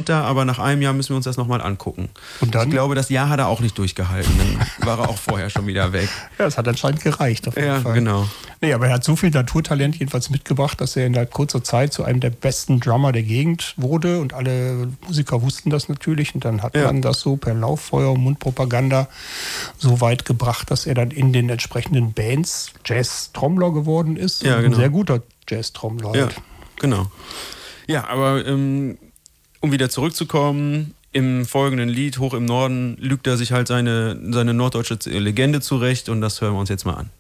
Talent da, aber nach einem Jahr müssen wir uns das nochmal angucken. Und dann? Ich glaube, das Jahr hat er auch nicht durchgehalten. Dann war er auch vorher schon wieder weg. Ja, es hat anscheinend gereicht. Auf jeden Fall. Genau. Nee, aber er hat so viel Naturtalent jedenfalls mitgebracht, dass er in kurzer Zeit zu einem der besten Drummer der Gegend wurde. Und alle Musiker wussten das natürlich. Und dann hat man das so per Lauffeuer und Mundpropaganda so weit gebracht, dass er dann in den entsprechenden Bands Jazz-Trommler geworden ist. Ja, genau. Ein sehr guter Jazz-Trommler. Ja, halt. genau. Ja, aber um wieder zurückzukommen, im folgenden Lied, Hoch im Norden, lügt er sich halt seine norddeutsche Legende zurecht und das hören wir uns jetzt mal an.